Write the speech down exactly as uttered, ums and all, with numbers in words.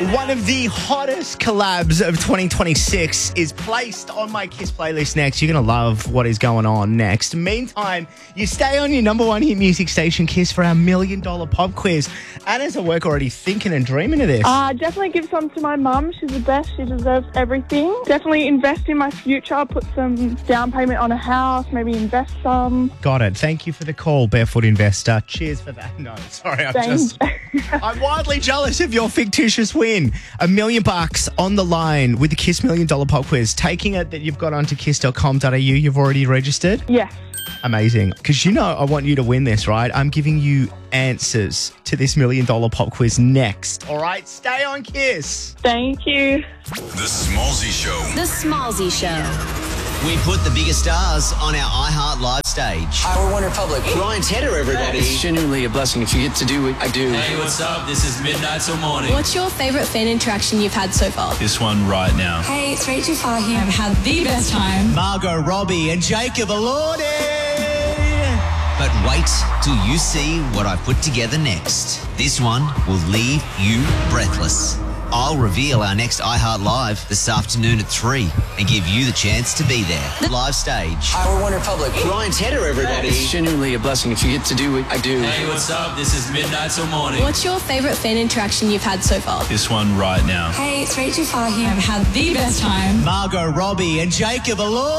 One of the hottest collabs of twenty twenty-six is placed on my Kiss playlist next. You're going to love what is going on next. Meantime, you stay on your number one hit music station, Kiss, for our million dollar pop quiz. Anna's at work already thinking and dreaming of this. Uh, definitely give some to my mum. She's the best. She deserves everything. Definitely invest in my future. Put some down payment on a house. Maybe invest some. Got it. Thank you for the call, Barefoot Investor. Cheers for that. No, sorry. I'm Thanks. just... I'm wildly jealous of your fictitious win. A million bucks on the line with the Kiss Million Dollar Pop Quiz. Taking it that you've got onto kiss dot com dot a u. You've already registered? Yes. Amazing. Because you know I want you to win this, right? I'm giving you answers to this million dollar pop quiz next. All right? Stay on Kiss. Thank you. The Smallsy Show. The Smallsy Show. We put the biggest stars on our iHeart Live stage. Hi, we're One Republic. Ryan Tedder, everybody. It's genuinely a blessing if you get to do what I do. Hey, what's up? This is Midnight Till Morning. What's your favourite fan interaction you've had so far? This one right now. Hey, it's Rachel Fahey. I've had the best time. Margot Robbie and Jacob Elordi. But wait till you see what I put together next. This one will leave you breathless. I'll reveal our next iHeart Live this afternoon at three and give you the chance to be there. Live stage. Hi, we're One Republic. Ryan Tedder, everybody. It's genuinely a blessing if you get to do what I do. Hey, what's up? This is Midnight Till Morning. What's your favourite fan interaction you've had so far? This one right now. Hey, it's Rachel Fahey. I've had the best time. Margot Robbie and Jacob Elordi.